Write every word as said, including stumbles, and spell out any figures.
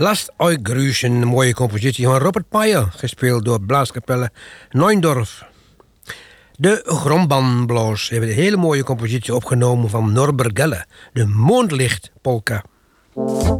Last euch grüßen, een mooie compositie van Robert Payer, gespeeld door Blaaskapelle Neundorf. De Grombannblaas hebben een hele mooie compositie opgenomen van Norbert Gelle, de Moondlicht Polka.